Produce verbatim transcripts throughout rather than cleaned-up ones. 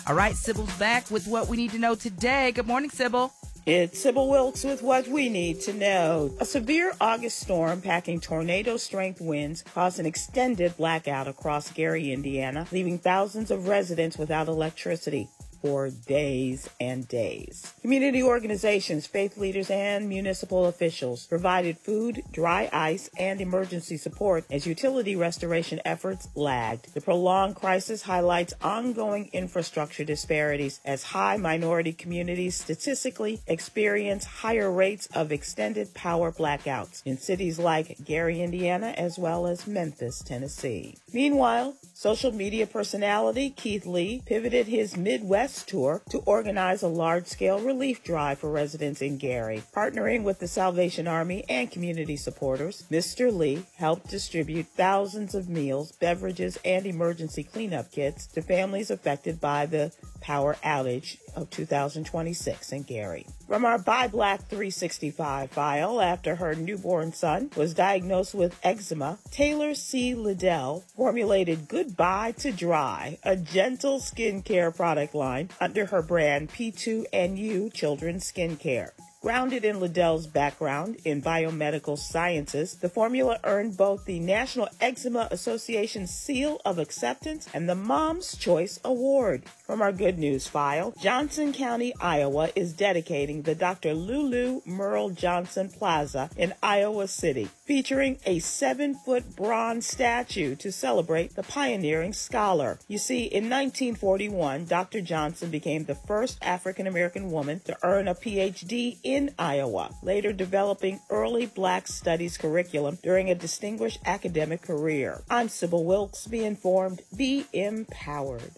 All right, Sybil's back with what we need to know today. Good morning, Sybil. It's Sybil Wilkes with what we need to know. A severe August storm packing tornado-strength winds caused an extended blackout across Gary, Indiana, leaving thousands of residents without electricity for days and days. Community organizations, faith leaders, and municipal officials provided food, dry ice, and emergency support as utility restoration efforts lagged. The prolonged crisis highlights ongoing infrastructure disparities as high minority communities statistically experience higher rates of extended power blackouts in cities like Gary, Indiana, as well as Memphis, Tennessee. Meanwhile, social media personality Keith Lee pivoted his Midwest tour to organize a large-scale relief drive for residents in Gary. Partnering with the Salvation Army and community supporters, Mister Lee helped distribute thousands of meals, beverages, and emergency cleanup kits to families affected by the power outage of two thousand twenty-six in Gary. From our Buy Black three sixty-five file, after her newborn son was diagnosed with eczema, Taylor C. Liddell formulated Goodbye to Dry, a gentle skincare product line under her brand P two N U Children's Skincare. Grounded in Liddell's background in biomedical sciences, the formula earned both the National Eczema Association Seal of Acceptance and the Mom's Choice Award. From our Good News file, Johnson County, Iowa is dedicating the Doctor Lulu Merle Johnson Plaza in Iowa City, featuring a seven-foot bronze statue to celebrate the pioneering scholar. You see, in nineteen forty-one, Doctor Johnson became the first African-American woman to earn a P H D in Iowa, later developing early Black Studies curriculum during a distinguished academic career. I'm Sybil Wilkes. Be informed, be empowered.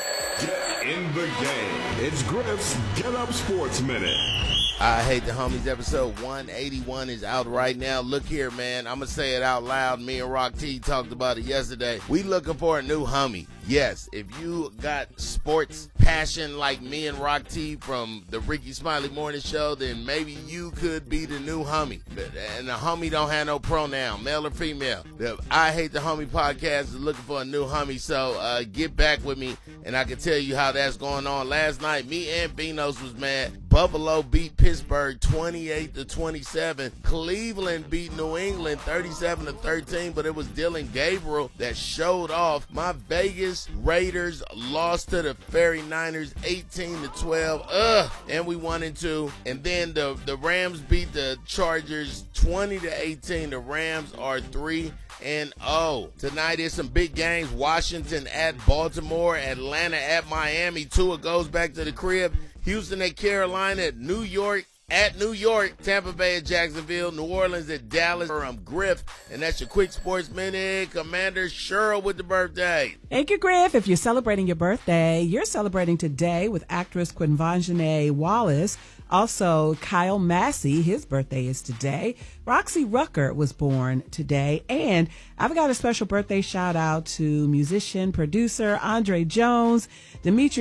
Get in the game. It's Griff's Get Up Sports Minute. I Hate the Homies episode one eighty-one is out right now. Look here, man. I'm going to say it out loud. Me and Rock T talked about it yesterday. We looking for a new homie. Yes, if you got sports passion like me and Rock T from the Ricky Smiley Morning Show, then maybe you could be the new homie. And the homie don't have no pronoun, male or female. The I Hate the Homie podcast is looking for a new homie, so uh, get back with me, and I can tell you how that's going on. Last night, me and Beanos was mad. Buffalo beat Pittsburgh twenty-eight to twenty-seven. Cleveland beat New England thirty-seven to thirteen, but it was Dylan Gabriel that showed off. My Vegas Raiders lost to the Ferry Niners eighteen to twelve. Ugh. And we won in two. And then the, the Rams beat the Chargers twenty to eighteen. The Rams are three and oh. Tonight is some big games. Washington at Baltimore, Atlanta at Miami. Tua goes back to the crib. Houston at Carolina, New York at New York, Tampa Bay at Jacksonville, New Orleans at Dallas. I'm Griff, and that's your Quick Sports Minute. Commander Cheryl with the birthday. Thank you, Griff. If you're celebrating your birthday, you're celebrating today with actress Quinvanjane Wallace. Also, Kyle Massey, his birthday is today. Roxy Rucker was born today. And I've got a special birthday shout out to musician, producer Andre Jones, Dimitri